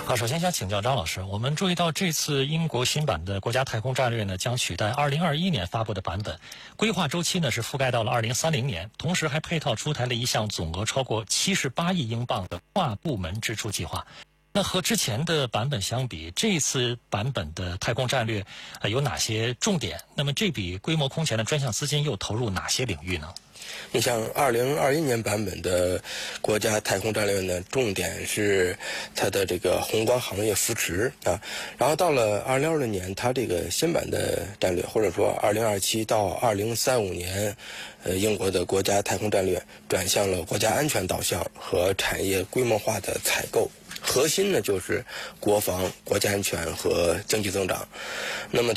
好，首先想请教张老师，我们注意到这次英国新版的国家太空战略呢，将取代2021年发布的版本，规划周期呢是覆盖到了2030年，同时还配套出台了一项总额超过78亿英镑的跨部门支出计划。那和之前的版本相比，这次版本的太空战略有哪些重点？那么这笔规模空前的专项资金又投入哪些领域呢？ 你像2021年版本的国家太空战略呢，重点是它的这个宏观行业扶持啊，然后到了2026年，它这个新版的战略，或者说2027到2035年，英国的国家太空战略转向了国家安全导向和产业规模化的采购。核心呢就是国防、国家安全和经济增长。那么